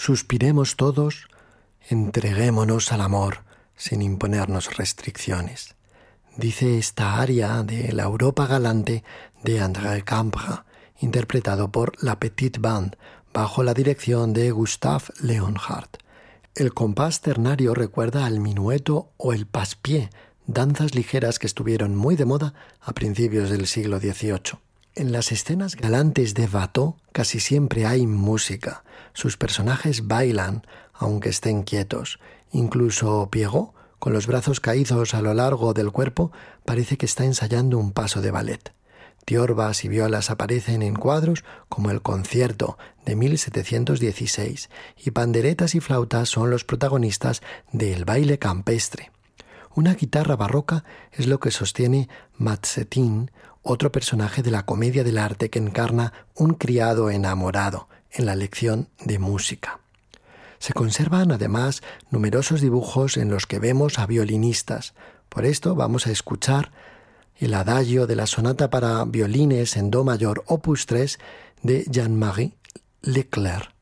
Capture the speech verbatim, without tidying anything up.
Suspiremos todos, entreguémonos al amor sin imponernos restricciones. Dice esta aria de la Europa galante de André Campra, interpretado por la Petite Bande, bajo la dirección de Gustave Leonhardt. El compás ternario recuerda al minueto o el passe-pied, danzas ligeras que estuvieron muy de moda a principios del siglo dieciocho. En las escenas galantes de Watteau casi siempre hay música. Sus personajes bailan, aunque estén quietos. Incluso Pierrot, con los brazos caídos a lo largo del cuerpo, parece que está ensayando un paso de ballet. Tiorbas y violas aparecen en cuadros como El concierto de mil setecientos dieciséis y panderetas y flautas son los protagonistas del baile campestre. Una guitarra barroca es lo que sostiene Mazzetin, otro personaje de la comedia del arte que encarna un criado enamorado en la lección de música. Se conservan además numerosos dibujos en los que vemos a violinistas. Por esto vamos a escuchar el adagio de la sonata para violines en do mayor opus tres de Jean-Marie Leclerc.